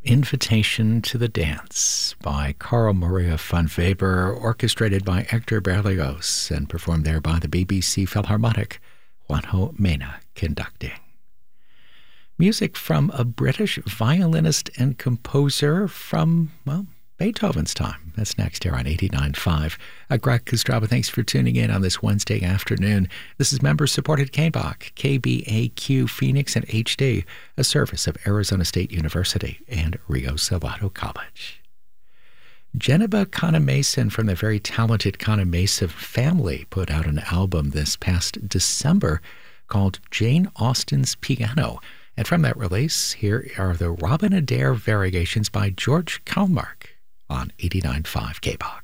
Invitation to the Dance by Carl Maria von Weber, orchestrated by Hector Berlioz and performed there by the BBC Philharmonic, Juanjo Mena conducting. Music from a British violinist and composer from, Beethoven's time. That's next here on 89.5. Greg Kostraba, thanks for tuning in on this Wednesday afternoon. This is member-supported KBAQ, KBAQ Phoenix and HD, a service of Arizona State University and Rio Salado College. Geneva Conemason from the very talented Conemason family put out an album this past December called Jane Austen's Piano. And from that release, here are the Robin Adair variations by George Kalmark on 89.5 KBAQ.